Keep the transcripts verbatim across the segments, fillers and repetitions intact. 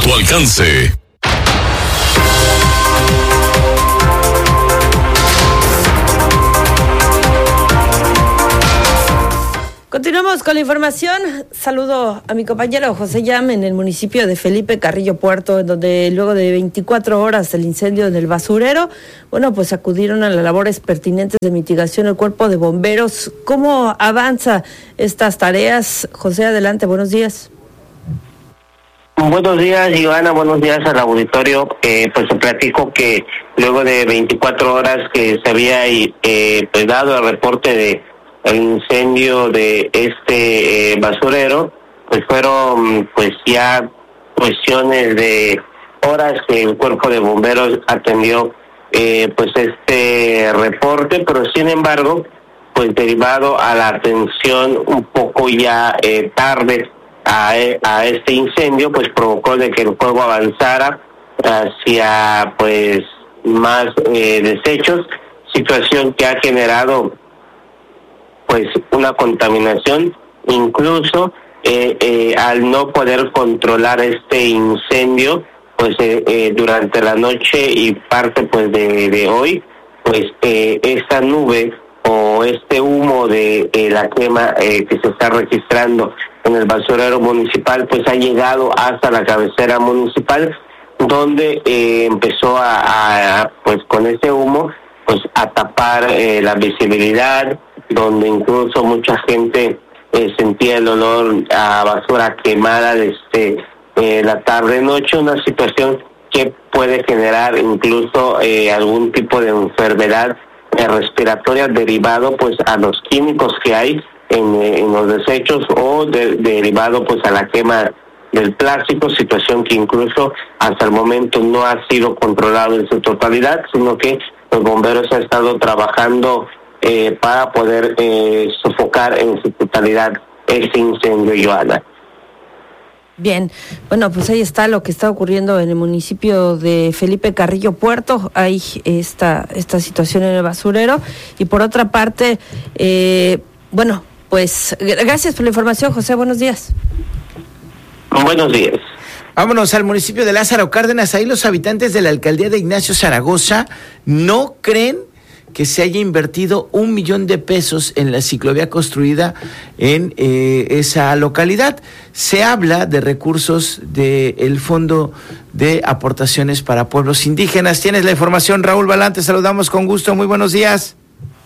tu alcance. Continuamos con la información. Saludo a mi compañero José Yam en el municipio de Felipe Carrillo Puerto, en donde luego de veinticuatro horas del incendio en el basurero, bueno, pues acudieron a las labores pertinentes de mitigación el cuerpo de bomberos. ¿Cómo avanza estas tareas? José, adelante, buenos días. Buenos días, Ivana, buenos días al auditorio. Eh, pues te platico que luego de veinticuatro horas que se había eh, pues dado el reporte de el incendio de este eh, basurero, pues fueron pues ya cuestiones de horas que el cuerpo de bomberos atendió eh, pues este reporte, pero sin embargo, pues derivado a la atención un poco ya eh, tarde a, a este incendio, pues provocó de que el fuego avanzara hacia pues más eh, desechos, situación que ha generado pues una contaminación, incluso eh, eh, al no poder controlar este incendio, pues eh, eh, durante la noche y parte pues de, de hoy, pues eh, esta nube o este humo de eh, la quema eh, que se está registrando en el basurero municipal, pues ha llegado hasta la cabecera municipal, donde eh, empezó a, a, pues con ese humo, pues a tapar eh, la visibilidad, donde incluso mucha gente eh, sentía el olor a basura quemada desde eh, la tarde-noche, una situación que puede generar incluso eh, algún tipo de enfermedad eh, respiratoria derivado pues a los químicos que hay en, en los desechos o de, derivado pues a la quema del plástico, situación que incluso hasta el momento no ha sido controlado en su totalidad, sino que los bomberos han estado trabajando eh, para poder eh, sofocar en su totalidad ese incendio, Joana. Bien, bueno, pues ahí está lo que está ocurriendo en el municipio de Felipe Carrillo Puerto. Hay esta esta situación en el basurero. Y por otra parte, eh, bueno, pues gracias por la información, José. Buenos días. Buenos días. Vámonos al municipio de Lázaro Cárdenas. Ahí los habitantes de la alcaldía de Ignacio Zaragoza no creen que se haya invertido un millón de pesos en la ciclovía construida en eh, esa localidad. Se habla de recursos del Fondo de Aportaciones para Pueblos Indígenas. Tienes la información, Raúl Balán, te saludamos con gusto. Muy buenos días.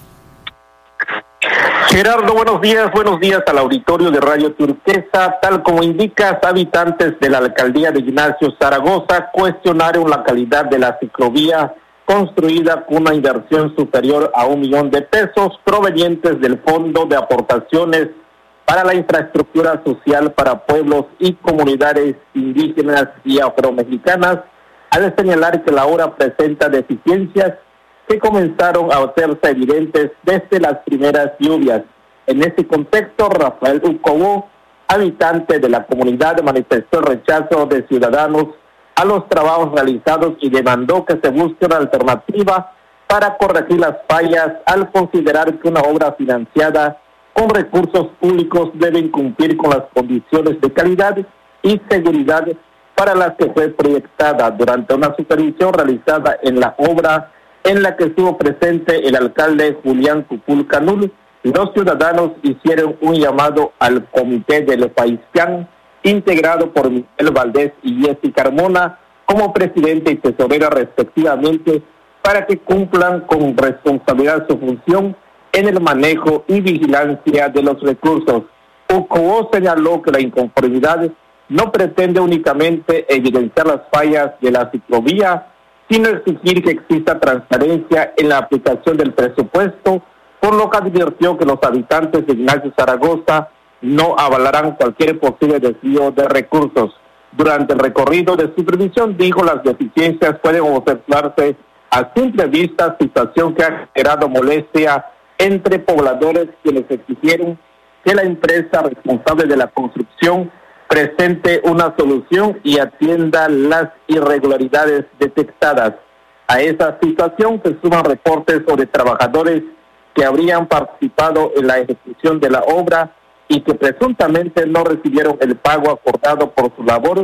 Gerardo, buenos días, buenos días al auditorio de Radio Turquesa. Tal como indicas, habitantes de la alcaldía de Ignacio Zaragoza cuestionaron la calidad de la ciclovía construida con una inversión superior a un millón de pesos provenientes del Fondo de Aportaciones para la Infraestructura Social para Pueblos y Comunidades Indígenas y Afromexicanas, al señalar que la obra presenta deficiencias que comenzaron a hacerse evidentes desde las primeras lluvias. En ese contexto, Rafael Ucobó, habitante de la comunidad, manifestó el rechazo de ciudadanos a los trabajos realizados y demandó que se busque una alternativa para corregir las fallas, al considerar que una obra financiada con recursos públicos debe cumplir con las condiciones de calidad y seguridad para las que fue proyectada. Durante una supervisión realizada en la obra, en la que estuvo presente el alcalde Julián Cupul Canul, los ciudadanos hicieron un llamado al comité del Paiscán, integrado por Miguel Valdés y Jessy Carmona, como presidente y tesorera respectivamente, para que cumplan con responsabilidad su función en el manejo y vigilancia de los recursos. Ucobó señaló que la inconformidad no pretende únicamente evidenciar las fallas de la ciclovía, sino exigir que exista transparencia en la aplicación del presupuesto, por lo que advirtió que los habitantes de Ignacio Zaragoza no avalarán cualquier posible desvío de recursos. Durante el recorrido de supervisión, dijo, las deficiencias pueden observarse a simple vista, situación que ha generado molestia entre pobladores, quienes exigieron que la empresa responsable de la construcción presente una solución y atienda las irregularidades detectadas. A esa situación se suman reportes sobre trabajadores que habrían participado en la ejecución de la obra y que presuntamente no recibieron el pago acordado por su labor,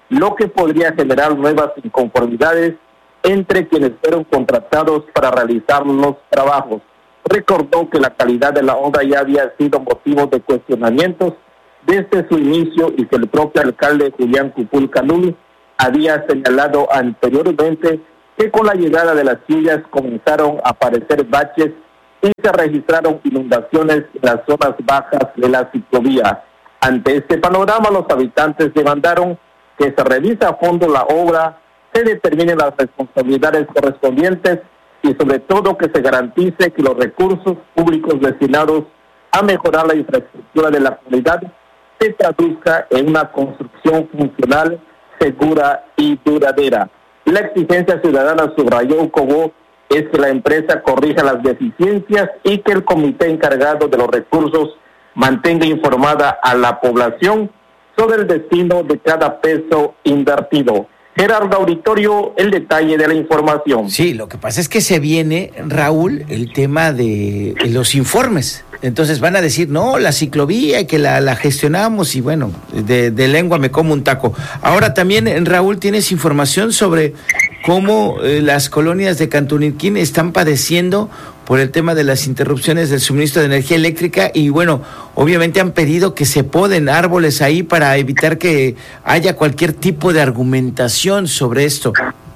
lo que podría generar nuevas inconformidades entre quienes fueron contratados para realizar los trabajos. Recordó que la calidad de la obra ya había sido motivo de cuestionamientos desde su inicio y que el propio alcalde Julián Cupul Canul había señalado anteriormente que con la llegada de las lluvias comenzaron a aparecer baches y se registraron inundaciones en las zonas bajas de la ciclovía. Ante este panorama, los habitantes demandaron que se revise a fondo la obra, se determinen las responsabilidades correspondientes y sobre todo que se garantice que los recursos públicos destinados a mejorar la infraestructura de la comunidad se traduzca en una construcción funcional, segura y duradera. La exigencia ciudadana, subrayó Cobo, es que la empresa corrija las deficiencias y que el comité encargado de los recursos mantenga informada a la población sobre el destino de cada peso invertido. Gerardo Auditorio, el detalle de la información. Sí, lo que pasa es que se viene, Raúl, el tema de los informes. Entonces van a decir, no, la ciclovía, que la, la gestionamos y bueno, de, de lengua me como un taco. Ahora también, Raúl, tienes información sobre cómo eh, las colonias de Cantunilquín están padeciendo por el tema de las interrupciones del suministro de energía eléctrica y bueno, obviamente han pedido que se poden árboles ahí para evitar que haya cualquier tipo de argumentación sobre esto.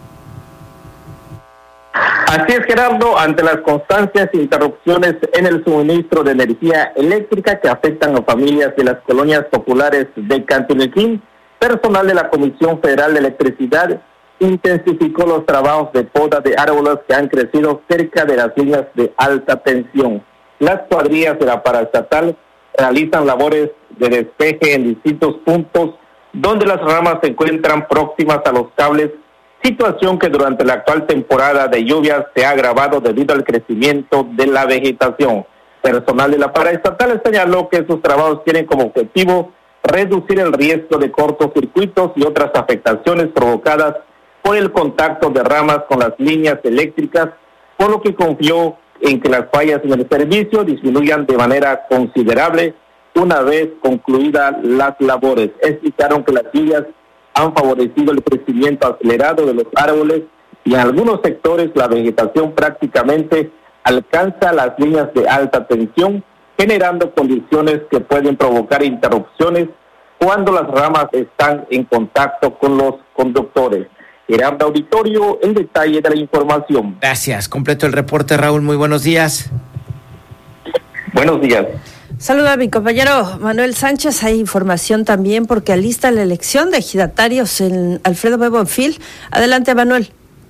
Así es, Gerardo, ante las constantes interrupciones en el suministro de energía eléctrica que afectan a familias de las colonias populares de Cantunilquín, personal de la Comisión Federal de Electricidad intensificó los trabajos de poda de árboles que han crecido cerca de las líneas de alta tensión. Las cuadrillas de la paraestatal realizan labores de despeje en distintos puntos donde las ramas se encuentran próximas a los cables, situación que durante la actual temporada de lluvias se ha agravado debido al crecimiento de la vegetación. Personal de la paraestatal señaló que esos trabajos tienen como objetivo reducir el riesgo de cortocircuitos y otras afectaciones provocadas por el contacto de ramas con las líneas eléctricas, por lo que confió en que las fallas en el servicio disminuyan de manera considerable una vez concluidas las labores. Explicaron que las lluvias han favorecido el crecimiento acelerado de los árboles y en algunos sectores la vegetación prácticamente alcanza las líneas de alta tensión, generando condiciones que pueden provocar interrupciones cuando las ramas están en contacto con los conductores. Gerardo Auditorio, el detalle de la información. Gracias, completo el reporte, Raúl, muy buenos días. Buenos días. Saludo a mi compañero Manuel Sánchez. Hay información también porque alista la elección de ejidatarios en Alfredo B. Bonfil. Adelante, Manuel.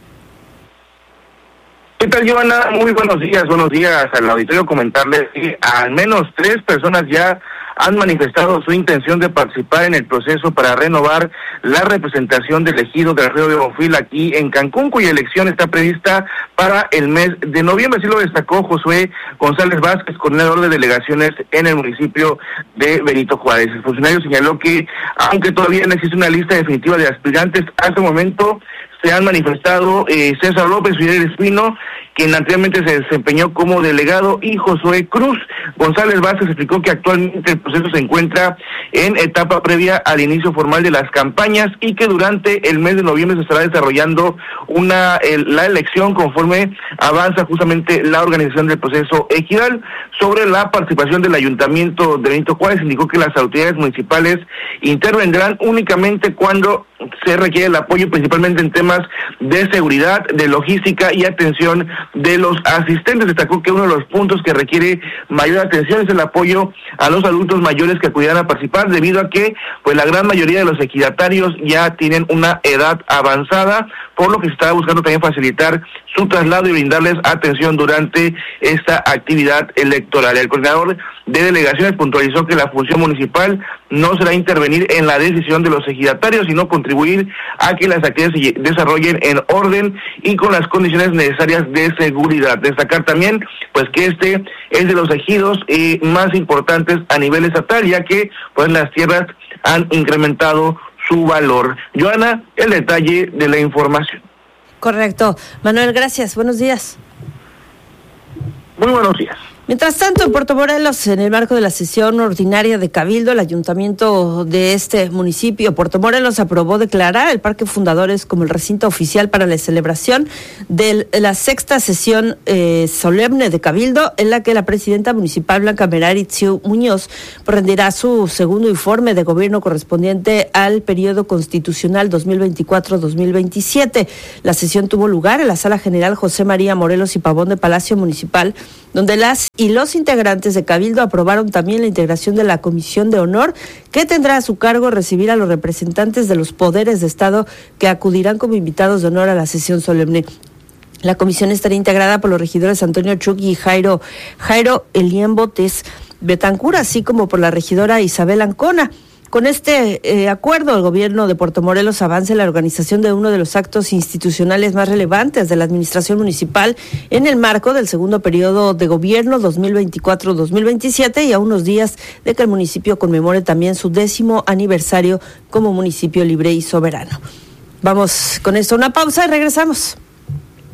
¿Qué tal, Joana? Muy buenos días, buenos días al auditorio. Comentarles que al menos tres personas ya han manifestado su intención de participar en el proceso para renovar la representación del ejido del Alfredo B. Bonfil aquí en Cancún, cuya elección está prevista para el mes de noviembre. Así lo destacó Josué González Vázquez, coordinador de delegaciones en el municipio de Benito Juárez. El funcionario señaló que, aunque todavía no existe una lista definitiva de aspirantes, hasta el momento se han manifestado eh, César López, Fidel Espino, quien anteriormente se desempeñó como delegado, y Josué Cruz. González Vázquez explicó que actualmente el proceso se encuentra en etapa previa al inicio formal de las campañas y que durante el mes de noviembre se estará desarrollando una el, la elección conforme avanza justamente la organización del proceso ejidal. Sobre la participación del Ayuntamiento de Benito Juárez, indicó que las autoridades municipales intervendrán únicamente cuando se requiere el apoyo, principalmente en temas de seguridad, de logística y atención de los asistentes. Destacó que uno de los puntos que requiere mayor atención es el apoyo a los adultos mayores que acudirán a participar, debido a que pues la gran mayoría de los ejidatarios ya tienen una edad avanzada, por lo que se está buscando también facilitar su traslado y brindarles atención durante esta actividad electoral. El coordinador de delegaciones puntualizó que la función municipal no será intervenir en la decisión de los ejidatarios, sino contribuir a que las actividades se desarrollen en orden y con las condiciones necesarias de seguridad. Destacar también pues que este es de los ejidos eh, más importantes a nivel estatal, ya que pues las tierras han incrementado su valor. Joana, el detalle de la información. Correcto. Manuel, gracias. Buenos días. Muy buenos días. Mientras tanto, en Puerto Morelos, en el marco de la sesión ordinaria de Cabildo, el ayuntamiento de este municipio, Puerto Morelos, aprobó declarar el Parque Fundadores como el recinto oficial para la celebración de la sexta sesión eh, solemne de Cabildo, en la que la presidenta municipal Blanca Merari Tsiu Muñoz rendirá su segundo informe de gobierno correspondiente al periodo constitucional dos mil veinticuatro dos mil veintisiete. La sesión tuvo lugar en la Sala General José María Morelos y Pavón de Palacio Municipal, donde las y los integrantes de Cabildo aprobaron también la integración de la Comisión de Honor, que tendrá a su cargo recibir a los representantes de los poderes de Estado que acudirán como invitados de honor a la sesión solemne. La comisión estará integrada por los regidores Antonio Chuc y Jairo, Jairo Elien Botes Betancur, así como por la regidora Isabel Ancona. Con este eh, acuerdo, el gobierno de Puerto Morelos avanza en la organización de uno de los actos institucionales más relevantes de la administración municipal en el marco del segundo periodo de gobierno dos mil veinticuatro dos mil veintisiete y a unos días de que el municipio conmemore también su décimo aniversario como municipio libre y soberano. Vamos con esto a una pausa y regresamos.